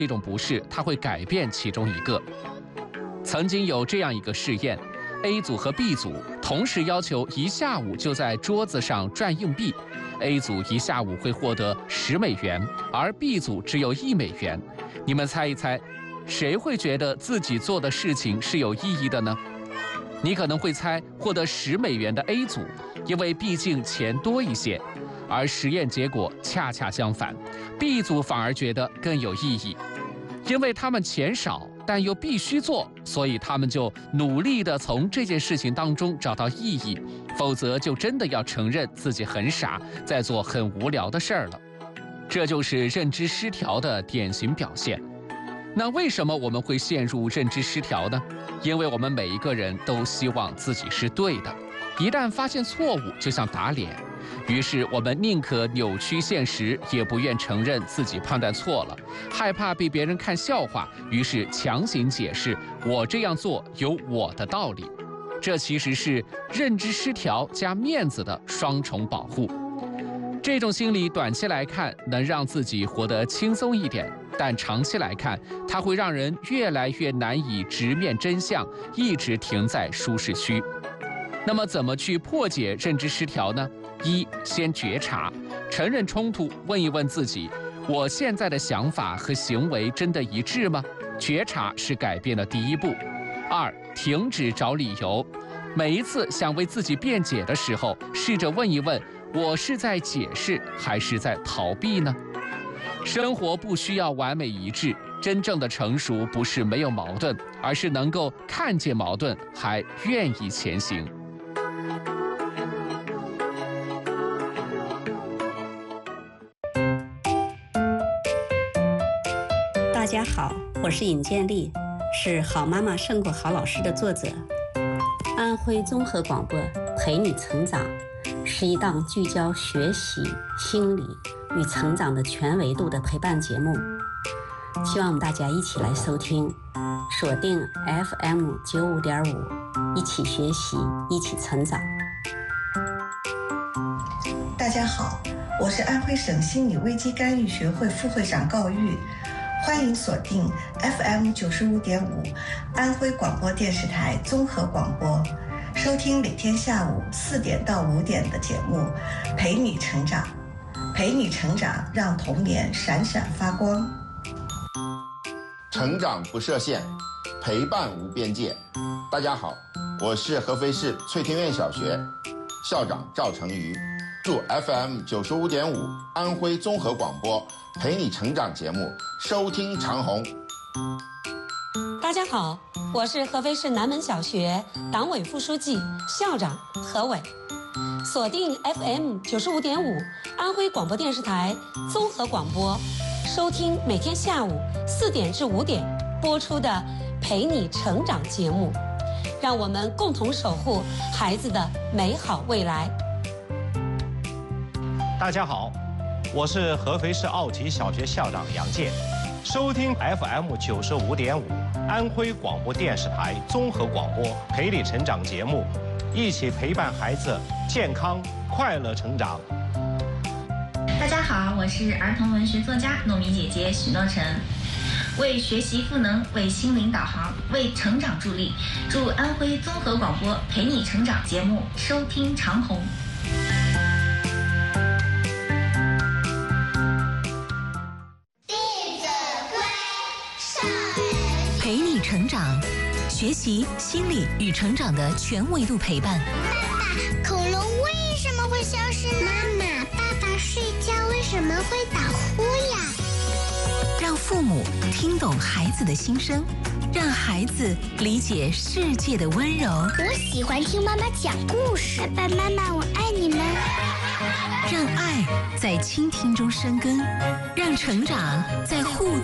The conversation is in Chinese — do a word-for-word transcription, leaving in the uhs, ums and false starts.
这种不适，它会改变其中一个。曾经有这样一个试验 ，A 组和 B 组同时要求一下午就在桌子上转硬币 ，A 组一下午会获得十美元，而 B 组只有一美元。你们猜一猜，谁会觉得自己做的事情是有意义的呢？你可能会猜获得十美元的 A 组，因为毕竟钱多一些。而实验结果恰恰相反 ，B 组反而觉得更有意义，因为他们钱少，但又必须做，所以他们就努力地从这件事情当中找到意义，否则就真的要承认自己很傻，在做很无聊的事儿了。这就是认知失调的典型表现。那为什么我们会陷入认知失调呢？因为我们每一个人都希望自己是对的，一旦发现错误，就像打脸。于是我们宁可扭曲现实，也不愿承认自己判断错了，害怕被别人看笑话，于是强行解释我这样做有我的道理。这其实是认知失调加面子的双重保护。这种心理短期来看能让自己活得轻松一点，但长期来看，它会让人越来越难以直面真相，一直停在舒适区。那么怎么去破解认知失调呢？一，先觉察，承认冲突，问一问自己，我现在的想法和行为真的一致吗？觉察是改变的第一步。二，停止找理由，每一次想为自己辩解的时候，试着问一问，我是在解释还是在逃避呢？生活不需要完美一致，真正的成熟不是没有矛盾，而是能够看见矛盾，还愿意前行。 大家好，我是尹建莉，是《好妈妈胜过好老师》的作者。安徽综合广播陪你成长是一档聚焦学习、心理与成长的全维度的陪伴节目，希望我们大家一起来收听，锁定 F M 九五点五，一起学习，一起成长。 大家好，我是安徽省心理危机干预学会副会长高玉。欢迎锁定 F M 九十五点五，安徽广播电视台综合广播，收听每天下午四点到五点的节目，陪你成长，陪你成长，让童年闪闪发光。 成长不设限，陪伴无边界。大家好，我是合肥市翠田苑小学校长赵成瑜，祝 F M 九十五点五安徽综合广播陪你成长节目收听长虹。 大家好，我是合肥市南门小学党委副书记、校长何伟。锁定 F M 九十五点五安徽广播电视台综合广播，收听每天下午四点至五点播出的陪你成长节目，让我们共同守护孩子的美好未来。 大家好，我是合肥市奥体小学校长杨健，收听 F M 九十五点五安徽广播电视台综合广播陪你成长节目，一起陪伴孩子健康快乐成长。 大家好，我是儿童文学作家糯米姐姐许诺晨，为学习赋能，为心灵导航，为成长助力，祝安徽综合广播陪你成长节目收听长虹。 陪你成长，学习心理与成长的全维度陪伴。 爸爸，恐龙为什么会消失呢？妈妈，爸爸睡觉为什么会打呼呀？ 让父母听懂孩子的心声，让孩子理解世界的温柔。 我喜欢听妈妈讲故事。爸爸妈妈，我爱你们。 让爱在倾听中生根，让成长在互